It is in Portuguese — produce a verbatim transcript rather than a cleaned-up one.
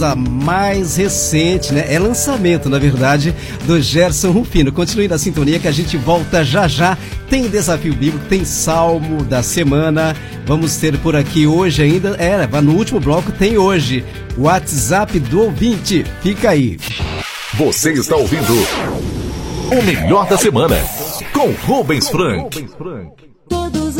A mais recente, né? É lançamento, na verdade, do Gerson Rufino. Continue na sintonia que a gente volta já já. Tem desafio bíblico, tem salmo da semana. Vamos ter por aqui hoje ainda. É, no último bloco tem hoje o WhatsApp do ouvinte. Fica aí. Você está ouvindo o melhor da semana com Rubens Frank.